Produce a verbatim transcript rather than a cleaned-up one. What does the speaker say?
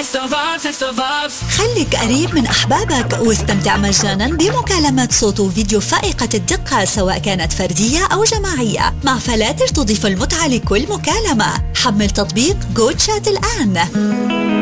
خليك قريب من أحبابك واستمتع مجانا بمكالمات صوت وفيديو فائقة الدقة سواء كانت فردية أو جماعية. مع فلاتر تضيف المتعة لكل مكالمة. حمل تطبيق جو تشات الآن.